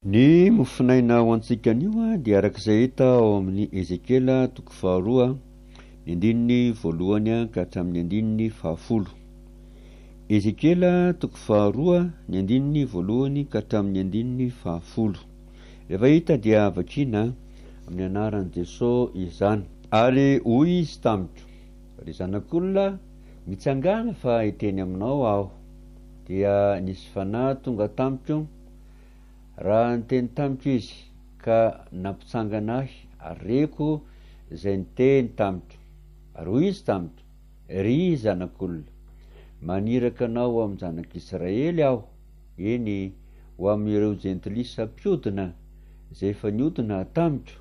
Ny mofinaina ho antsika anio dia arak'izay hita ao amin'ny Ezekela toko 2 ny andininy voalohany ka hatramin'ny andininy 10. Ezekela toko 2 ny andininy voalohany ka hatramin'ny andininy 10. Rehefa hita dia vakiana amin'ny anaran'i Jesosy izany. Ary hoy izy tamiko: ry zanak'olona, mitsangana fa hiteny aminao aho. Dia nisy fanahy tonga tamiko, raha niteny tamiko izy ka nampitsangana ahy, areko izay niteny tamiko. Ary hoy izy tamiko: ry zanak'olona, maniraka anao amin'ny zanak'Israely aho, eny ho amin'ireo jentilisa mpiodina izay efa niodina tamiko.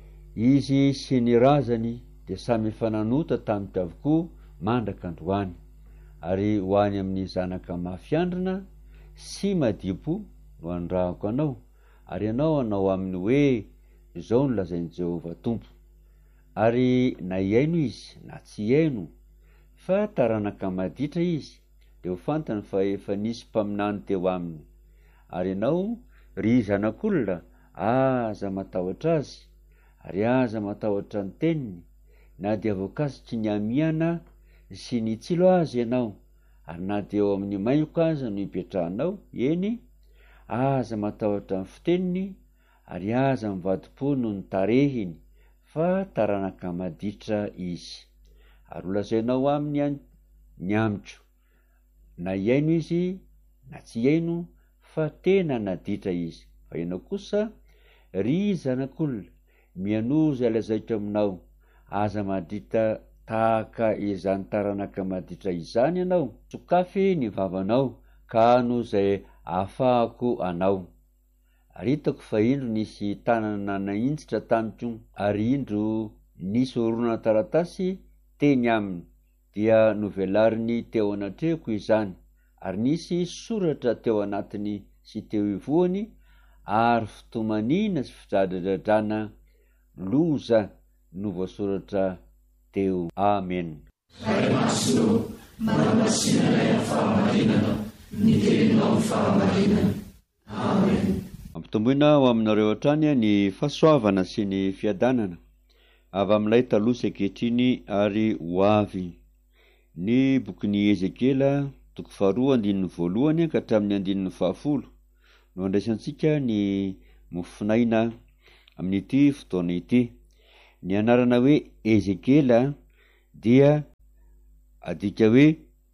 Izy sy ny razany dia samy efa nanota tamiko avokoa mandraka androany. Ary ho any amin'ny zanaka mafiandrina sy madipo no andrahako anao, ary ianao anao aminy hoe izao no lazain'i Jehovah Tompo. Ary na iaino izy na tsy iaino, fa taranaka maditra izy, dia ho fantany fa efa nisy mpaminany teo aminy. Ary ianao, ry zanak'olona, aza matahotra azy, ary aza matahotra ny teniny, na dia voakasitry ny amiana sy ny tsilo azy ianao, ary na dia eo amin'ny maioka aza no hipetrahanao, eny aza matahotra ny fiteniny, ary aza mivadi-po noho ny tarehiny, fa taranaka maditra izy. Ary ho lazainao aminy ny amiko, na iaino izy na tsy iaino, fa tena naditra izy. Fa ianao kosa, ry zanak'olona, mianozo alazaiko aminao, aza maditra tahaka izany taranaka maditra izany ianao. Sokafy ny vavanao, ka no izay ahafahako anao. Ary hitako fa indro nisy tanana naintsitra tamiko, ary indro nisy orona taratasy teny aminy, dia novelariny teo anatrehiko izany. Ary nisy soratra teo anatiny sy teo ivoany, ary fitomanina sy fidradradradrana loza no voasoratra teo. Amen. Ray masino, manamasinanay amin'ny fahamarinana, ny teninao fahamarinana. Amen. Ampitomboina ho aminareo hatrany ny fahasoavana sy ny fiadanana avy amin'ilay taloha sy ankehitriny ary ho avy. Ny bokin'i Ezekela toko 2 andininy voalohany ka hatramin'ny andininy 10 no andraisantsika ny mofinaina amin'ity fotoana ity. Ny anarana hoe Ezekela dia adika hoe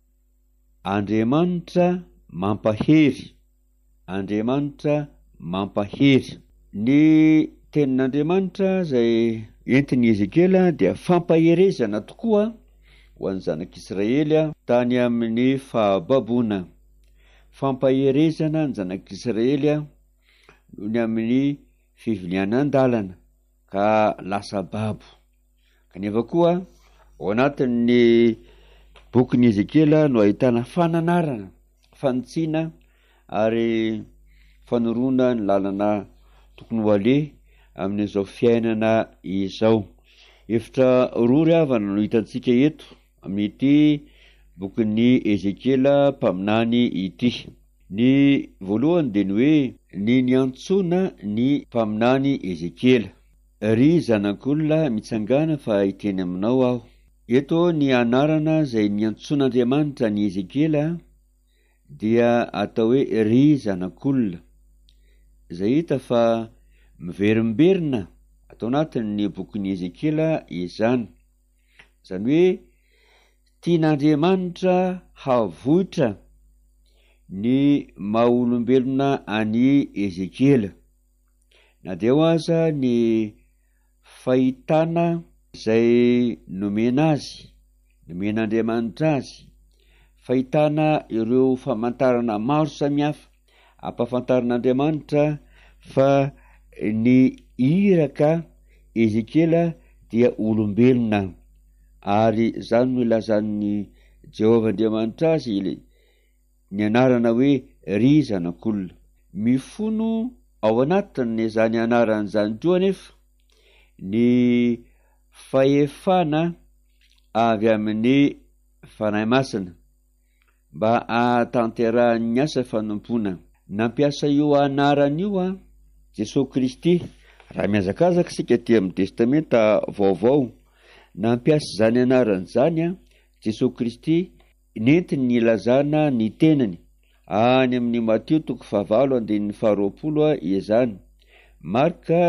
Andriamanitra mampahery. Andriamanitra mampahery. Ny tenin'Andriamanitra izay entin'i Ezekela dia fampaherezana tokoa ho an'ny zanak'Israely tany amin'ny fahababona. Fampaherezana ny zanak'Israely ny amin'ny fivilianan-dalana ka lasa babo. Kanefa koa ao anatin'ny bokin'i Ezekela no ahitana fananarana, fanitsiana ary fanorona ny lalana tokony ho aleha amin'izao fiainana izao. Efitra roa ry havana no hitantsika eto amin'ity bokin'i Ezekela mpaminany ity. Ny voalohany dia ny hoe ny niantsona ny mpaminany Ezekela: ry zanak'olona, mitsangana fa hiteny aminao aho. Eto ny anarana izay niantson'Andriamanitra ny Ezekela dia atao hoe ry zanak'olona. Izay hita fa miverimberina atao anatin'ny bokin'i Ezekela izany. Izany hoe tian'Andriamanitra havohitra ny maha-olombelona any Ezekela. Na dia ho aza ny fahitana izay nomena azy, nomen'Andriamanitra azy, fahitana ireo famantarana maro samihafa ampahafantarin'Andriamanitra fa ny iraka Ezekela dia olombelona. Ary izany no ilazan'ny Jehovah Andriamanitra azy ny anarana hoe ry zanak'olona. Mifono ao anatin'izany anarana izany koa anefa ny fahefana avy amin'ny fanahy masina mba ahatanterahany asa fanompoana. Nampiasa io anarana io Jesosy Kristy, raha miazakazaka sika ty amin'ny testamenta vaovao, nampiasa zany anarany zany a Jesosy Kristy nentiny nilazana ny tenany any amin'ny Mateo 7:20 izany, Marka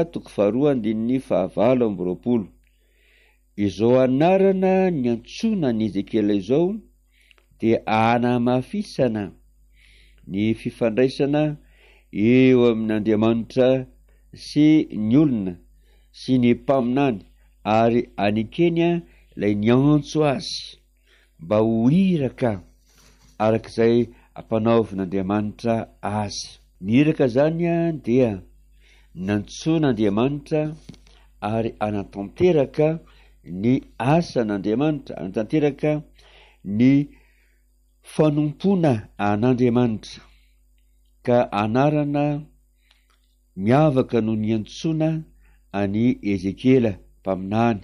2:20. Izao anarana ny antsona ny Ezekela izao dia anamafisana ny fifandraisana eo amin'Andriamanitra sy ny olona sy ny mpaminany, ary anekeny ilay niantso azy mba ho iraka arak'izay ampanaovin'Andriamanitra azy. Niraka zany dia nantsoan'Andriamanitra ary anatanteraka ny asan'Andriamanitra, anatanteraka ny fanompona an'Andriamanitra, ka anarana miavaka no niantsoana any Ezekela mpaminany,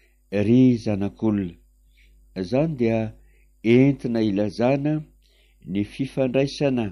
ry zanak'olona. Zany dia entina ilazana ny fifandraisana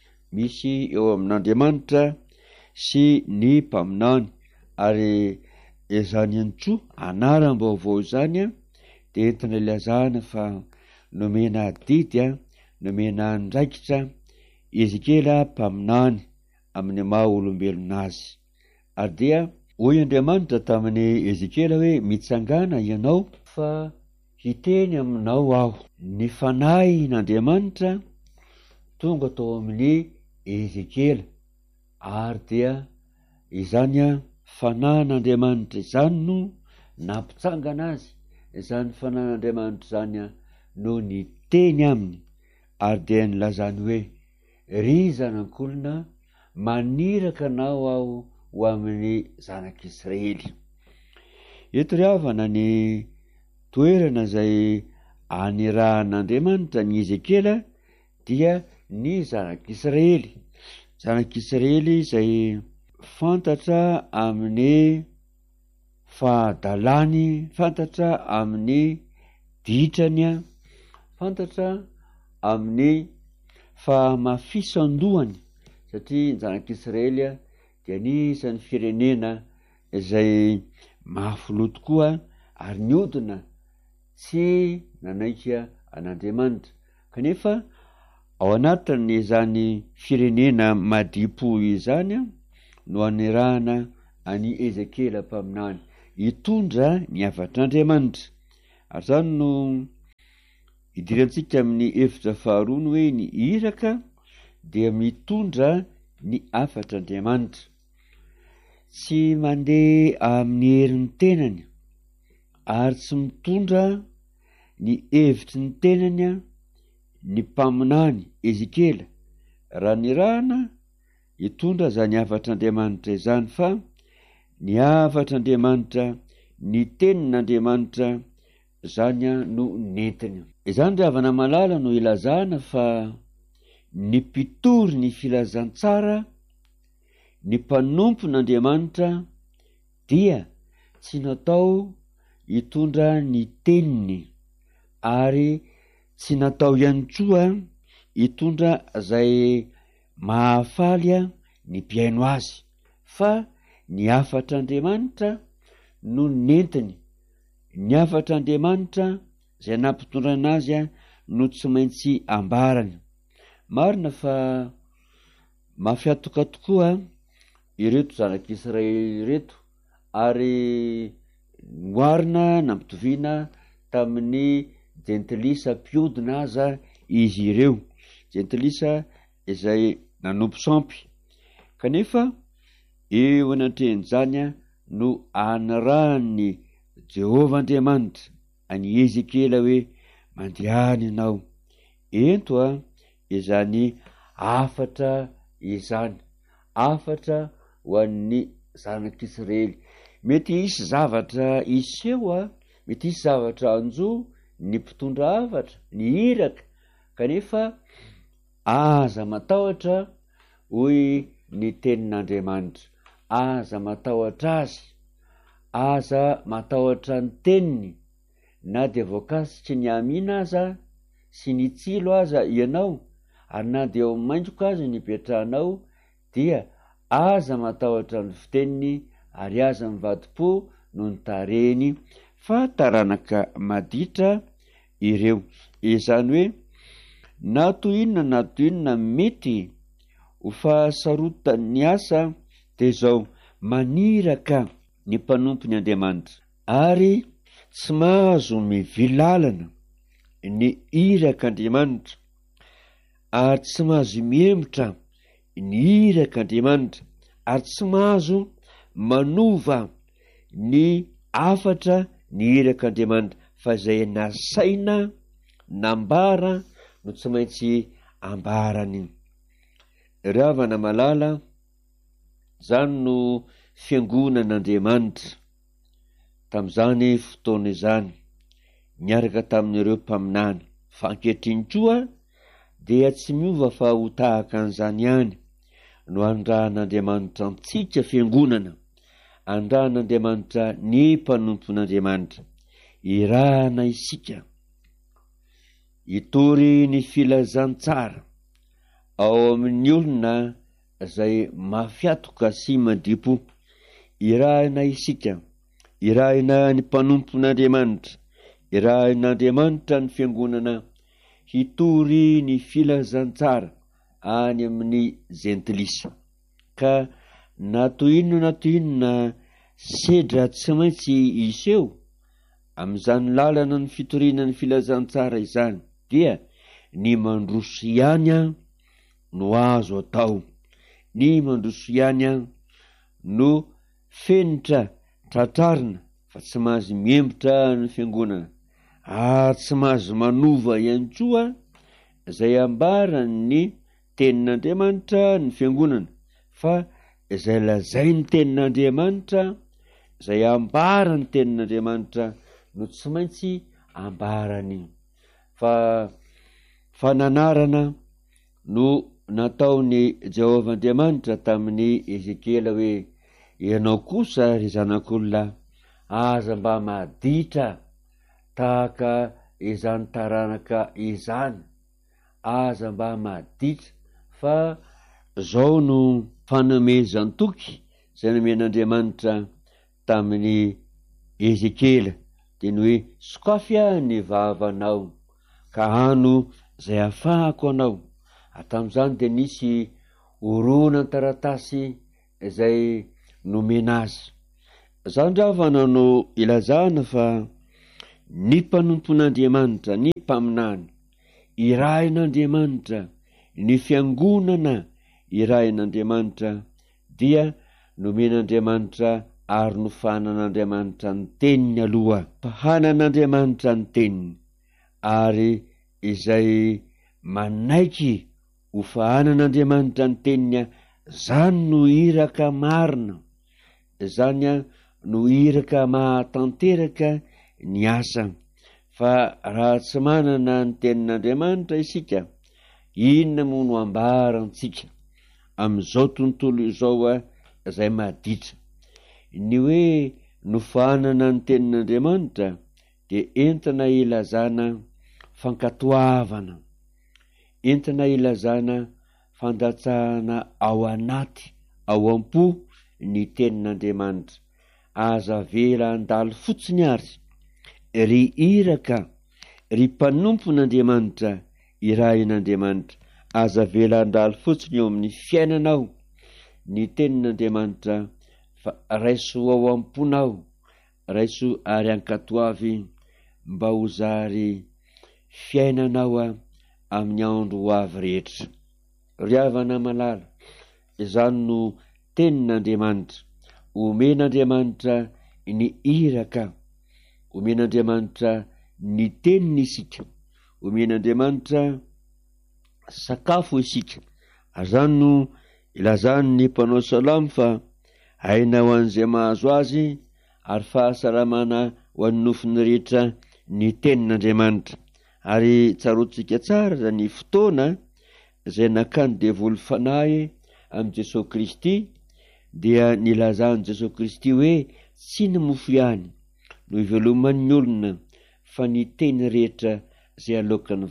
misy eo amin'Andriamanitra sy ny mpaminany, ary izany antso anaram-baovao zany dia entina ilazana fa nomena didy, nomena andraikitra Ezekela mpaminany amin'ny maha olombelona azy. Ary dia hoy Andriamanitra tamin'ny Ezekela hoe, mitsangana ianao fa hiteny aminao aho. Ny fanahy n'Andriamanitra tonga tao amin'ny Ezekela, ary dia izany fanahyn'Andriamanitra izany no nampitsangana azy, izany fanahyn'Andriamanitra zany no niteny aminy, ary dia nilazany hoe, ry zanak'olona, maniraka anao aho ho amin'ny zanak'Israely. Eto ry havana ny toerana zay anirahan'Andriamanitra ny Ezekela dia ny zanak'Israely. Zanak'Israely zay fantatra amin'ny fahadalany, fantatra amin'ny ditrany, fantatra amin'ny fahamafisan-dohany, satria ny zanak'Israely dia anisan'ny firenena izay mafilo tokoa ary niodina tsy nanaiky an'Andriamanitra, kanefa ao anatin'izany firenena madipo izany no anirahana any Ezekela mpaminany hitondra ny havatr'Andriamanitra. Ary zany no idirantsika amin'ny hevitra faharoa ny hoe, ny iraka dia mitondra ny hafatr'Andriamanitra, tsy mandeha amin'ny herin'ny tenany ary tsy mitondra ny hevitry ny tenany ny mpaminany Ezekela, raha nirahana hitondra zany hafatr'Andriamanitra izany, fa ny hafatr'Andriamanitra, ny tenin'Andriamanitra zany no nentiny. Izany ry havana malala no ilazana fa ny mpitory ny filazantsara, ny mpanompon'Andriamanitra dia tsy natao hitondra ny teniny, ary tsy natao ihany koa hitondra zay mahafaly ny mpiaino azy, fa ny hafatr'Andriamanitra no nentiny. Ny hafatr'Andriamanitra zay nampitondrana azy no tsy maintsy ambarany. Marina fa mafiatoka tokoa ireto zanak'Israely ireto, ary noarina nampitoviana tamin'ny jentilisa mpiodina aza izy ireo, jentilisa izay nanompo sampy, kanefa eo anatrehan'izany no anirahany Jehovah Andriamanitra any Ezekela hoe, mandehany ianao ento izany afatra izany, afatra ho an'ny zanak'Israely. Mety hisy zavatra iseho, mety hisy zavatra anjo ny mpitondra afatra, ny iraka, kanefa aza matahotra hoy ny tenin'Andriamanitra, aza matahotra azy, aza matahotra ny teniny, na dia voankazo tsy niamina aza sy ny tsilo aza ianao, ary na dia eo maintsoka azy nipetrahanao, dia aza matahotra ny fiteniny ary aza mivadi-po no ny tareny fa taranaka maditra ireo. Izany hoe na to inona mety ho fahasarotany asa de zao maniraka ny mpanompony Andriamanitra ary tsy mahazo mivilalana ny irak'Andriamanitra ary tsy mahazo miemotra ny irak'Andriamanitra ary tsy mahazo manova ny afatra ny irak'Andriamanitra fa zay nasaina nambara no tsy maintsy ambarany. Ravana malala, zany no fiangonan'Andriamanitra tam'izany fotoana izany miaraka tamin'ireo mpaminany, fa ankehitriny koa dia tsy miova fa ho tahaka an'izany ihany no andrahan'Andriamanitra antsika fiangonana, andrahan'Andriamanitra ny mpanompon'Andriamanitra irahana isika hitory ny filazantsara ao amin'ny olona zay mafiatoka sy madipo. Irahina isika, irahina ny mpanompon'Andriamanitra, irahin'Andriamanitra ny fiangonana hitory ny filazantsara any amin'ny gentilisa, ka natoinona sedra tsy maintsy iseo am'izany lalana ny fitoriana ny filazantsara izany dia ny mandroso ihany no azo atao, ny mandroso ihany no fenitra tratrarina fa tsy mahazo miembotra ny fiangonana ary tsy mahazo manova ihany koa zay ambarany ny tenin'Andriamanitra ny fiangonana, fa zay lazay ny tenin'Andriamanitra, zay ambara ny tenin'Andriamanitra no tsy maintsy ambarany. Fa fananarana no nataony Jehovah Andriamanitra tamin'ny Ezekela hoe ianao kosa ry zanak'olona aza mba maditra tahaka izany taranaka izany, aza mba maditra, fa zao no fanomezan-toky zay namen'Andriamanitra tamin'ny Ezekela de ny hoe sokafy ny vavanao ka hano zay afahako anao. Atam'izany de nisy oronan taratasy zay nomena azy. Zany ravana no ilazana fa ny mpanompon'Andriamanitra, ny mpaminany irahin'Andriamanitra, ny fiangonana irahin'Andriamanitra dia nomen'Andriamanitra ary nofanan'Andriamanitra ny teniny aloha, fahanan'Andriamanitra ny teniny ary izay manaiky ho fahanan'Andriamanitra ny teniny zany no iraka marina, zany no iraka mahatanteraka ny asa. Fa raha tsy manana ny tenin'Andriamanitra isika, inona moa no ambarantsika am'izao tontolo izao zay maditra? Ny hoe nofanana ny tenin'Andriamanitra de entina ilazana fankatoavana, entina ilazana fandatsahana ao anaty ao am-po ny tenin'Andriamanitra. Aza vela andalo fotsiny ary ry iraka ry mpanompon'Andriamanitra irahin'Andriamanitra, aza vela andalo fotsiny eo amin'ny fiainanao ny tenin'Andriamanitra, fa raiso ao am-ponao, raiso ary ankatoavy mba ho zary fiainanao amin'ny andro ho avy rehetra. Ry havana malala, izany no tenin'Andriamanitra, omen'Andriamanitra ny iraka, omen'Andriamanitra ny teniny isika, omen'Andriamanitra sakafo isika. Azany no ilazany ny mpanao salamo fa aina ho an'izay mahazo azy ary fahasalamana ho an'ny nofiny rehetra ny tenin'Andriamanitra. Ary tsarotsika tsara ny fotoana zay nakany devoly fanahy am' Jesosy Kristy dia nilazany Jesosy Kristy hoe tsy ny mofo ihany no iveloman'ny olona fa ny teny rehetra zay alokan'ny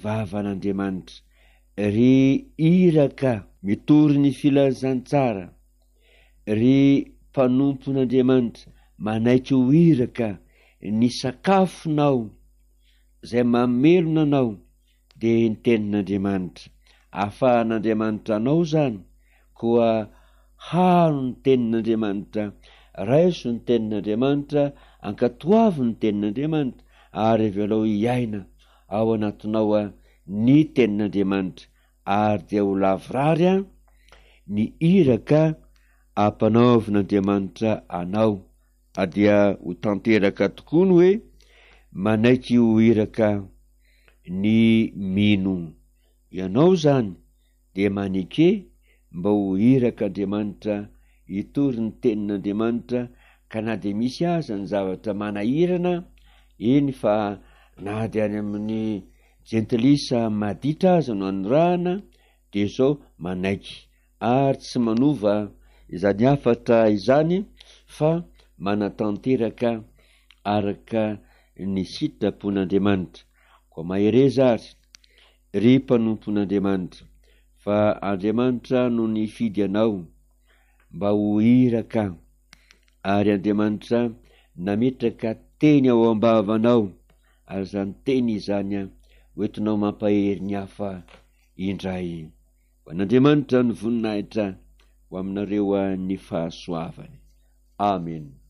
vavan'Andriamanitra. Ry iraka mitory ny filazantsara, ry mpanompon'Andriamanitra manaiky ho iraka ny sakafonao zay mamelona anao de ny tenin'Andriamanitra. Ahafahan'Andriamanitra anao zany koa haro ny tenin'Andriamanitra, raiso ny tenin'Andriamanitra, ankatoavo ny tenin'Andriamanitra, ary avelao iaina ao anatinao ny tenin'Andriamanitra, ary dia ho lavrary ny iraka ampanaovin'Andriamanitra anao. Dia ho tanteraka tokoa ny hoe manaiky ho iraka ny mino. Ianao zany de manike mba ho iraka Andriamanitra, hitory ny tenin'Andriamanitra, ka na de misy aza ny zavatra manahirana eny fa na de any amin'ny jentilisa maditra aza no anorahana, de zao manaiky ary tsy manova izany hafatra izany, fa manatanteraka araka ny sitrapon'Andriamanitra. Koa mahereza azy ry mpanompon'Andriamanitra, fa Andriamanitra no nifidy anao mba ho iraka, ary Andriamanitra nametraka teny ao ambavanao, ary zany teny izany hoentinao mampahery ny hafa indray. Ho an'Andriamanitra ny voninahitra ho aminareo ny fahasoavany. Amen.